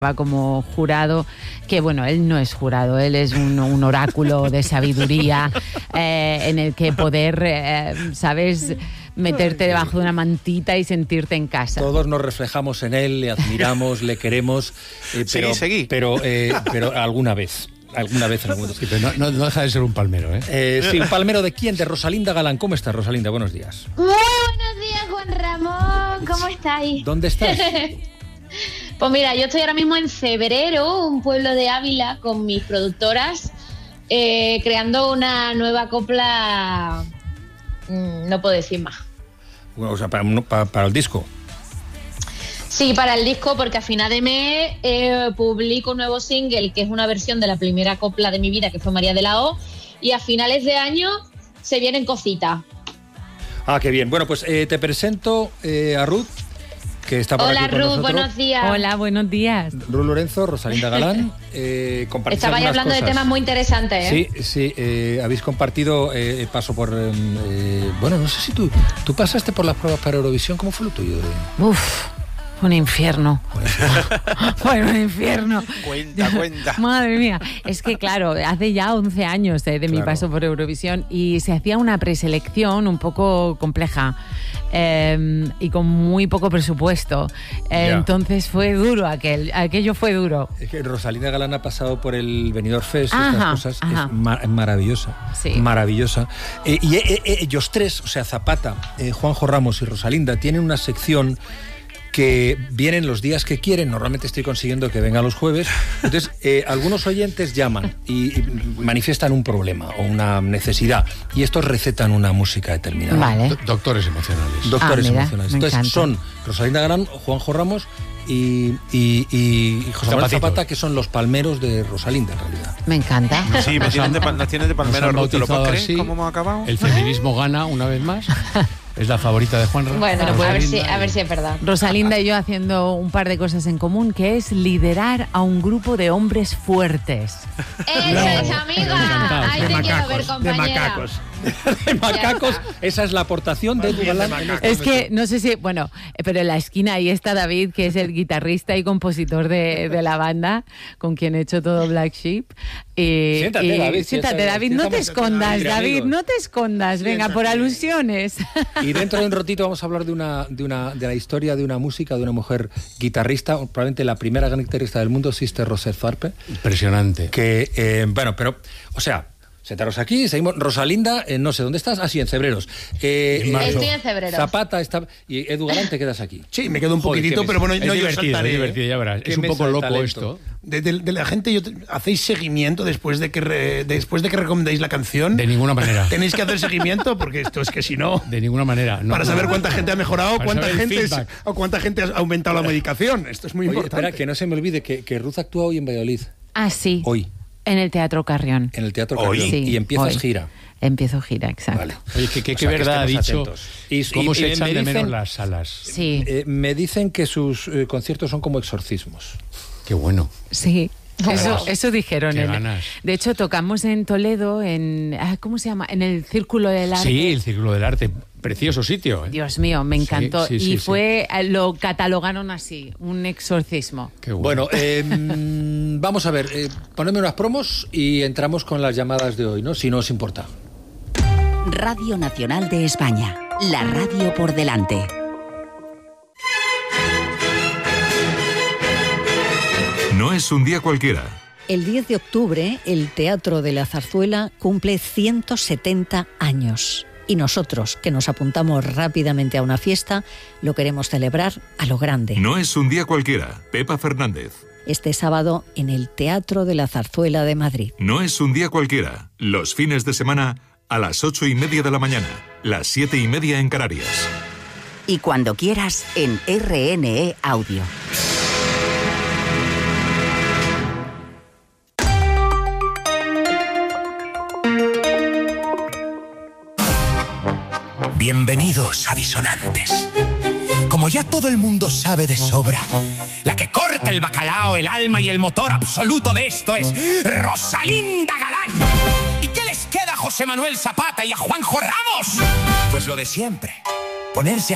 Va como jurado, que bueno, él no es jurado, él es un oráculo de sabiduría en el que poder, ¿sabes?, meterte debajo de una mantita y sentirte en casa. Todos nos reflejamos en él, le admiramos, le queremos, pero alguna vez. Sí, pero no deja de ser un palmero, ¿eh? Sí, un palmero ¿de quién? De Rosalinda Galán. ¿Cómo estás, Rosalinda? Buenos días. Muy buenos días, Juan Ramón. ¿Cómo estáis? ¿Dónde estás? Pues mira, yo estoy ahora mismo en Febrero, un pueblo de Ávila, con mis productoras, creando una nueva copla. No puedo decir más. Bueno, o sea, para el disco. Sí, para el disco, porque a final de mes publico un nuevo single, que es una versión de la primera copla de mi vida, que fue María de la O, y a finales de año se vienen cositas. Ah, qué bien. Bueno, pues te presento a Ruth, que está por Hola, aquí con Ruth, nosotros. buenos días. Hola, buenos días. Ruth Lorenzo, Rosalinda Galán. Estabais hablando de temas muy interesantes, ¿eh? Sí, habéis compartido, paso por... bueno, no sé si tú pasaste por las pruebas para Eurovisión. ¿Cómo fue lo tuyo? Uf, un infierno. Fue un infierno. Cuenta. Madre mía. Es que, claro, hace ya 11 años de mi paso por Eurovisión y se hacía una preselección un poco compleja y con muy poco presupuesto. Entonces fue duro aquello fue duro. Es que Rosalinda Galán ha pasado por el Benidorm Fest, Ajá, estas cosas. ajá. Es maravillosa. Sí. Maravillosa. Y ellos tres, o sea, Zapata, Juanjo Ramos y Rosalinda, tienen una sección que vienen los días que quieren. Normalmente estoy consiguiendo que venga los jueves. Entonces, algunos oyentes llaman y manifiestan un problema o una necesidad, y estos recetan una música determinada. Vale. Doctores emocionales. Doctores mira, emocionales. me Entonces, encanta. son Rosalinda Galán, Juanjo Ramos y José Manuel Zapata, que son los palmeros de Rosalinda, en realidad. Me encanta. Sí, nos tienen de palmero, Ruth. ¿Te lo puedes creer? Así. ¿Cómo hemos acabado? El feminismo gana una vez más. Es la favorita de Juan Ramón. Bueno, a ver si es verdad. Rosalinda y yo haciendo un par de cosas en común, que es liderar a un grupo de hombres fuertes. ¡Eso es, amiga! Ahí te quiero ver, compañera. De macacos, esa es la aportación de Edu Galán. Es que, no sé si, pero en la esquina ahí está David, que es el guitarrista y compositor de la banda, con quien he hecho todo Black Sheep. Siéntate, David. Siéntate, David, no te escondas, David, no te escondas, venga, por alusiones. Y dentro de un ratito vamos a hablar de la historia de una música, de una mujer guitarrista, probablemente la primera gran guitarrista del mundo, Sister Rosette Tharpe. Impresionante. Que, sentaros aquí, seguimos. Rosalinda, no sé, ¿dónde estás? Ah, sí, en Cebreros. Estoy en Cebreros. Zapata está... Y Edu Galán, te quedas aquí. Sí, me quedo un poquitito, pero bueno, Es no yo divertido, saltaré. ya verás. Qué Es un mesa poco de loco talento. esto. De la gente, ¿hacéis seguimiento después de que recomendéis la canción? De ninguna manera. ¿Tenéis que hacer seguimiento? Porque esto es que si no... De ninguna manera. No, para saber cuánta gente ha mejorado, Para cuánta saber el gente feedback. o cuánta gente ha aumentado la medicación. Esto es muy Oye, importante. espera, que no se me olvide que Ruth actúa hoy en Valladolid. Ah, sí. Hoy, En el Teatro Carrión. en el Teatro Hoy. Carrión. Sí, Y empiezas hoy. gira. Empiezo gira, exacto. Vale. Oye, O qué sea, que verdad ha estemos dicho. atentos. ¿Cómo se echan me de menos dicen- las salas? Sí, me dicen que sus conciertos son como exorcismos. Qué bueno. sí. Eso dijeron. Qué ganas. De hecho, tocamos en Toledo, ¿cómo se llama? En el Círculo del Arte. Sí, el Círculo del Arte. Precioso sitio. Dios mío, me encantó. Sí, y fue, lo catalogaron así, un exorcismo. Qué bueno. Bueno, vamos a ver, ponedme unas promos y entramos con las llamadas de hoy, ¿no? Si no os importa. Radio Nacional de España. La radio por delante. No es un día cualquiera. El 10 de octubre, el Teatro de la Zarzuela cumple 170 años. Y nosotros, que nos apuntamos rápidamente a una fiesta, lo queremos celebrar a lo grande. No es un día cualquiera. Pepa Fernández. Este sábado, en el Teatro de la Zarzuela de Madrid. No es un día cualquiera. Los fines de semana a las 8:30 de la mañana. Las 7:30 en Canarias. Y cuando quieras, en RNE Audio. Bienvenidos a Disonantes. Como ya todo el mundo sabe de sobra, la que corta el bacalao, el alma y el motor absoluto de esto es Rosalinda Galán. ¿Y qué les queda a José Manuel Zapata y a Juanjo Ramos? Pues lo de siempre, ponerse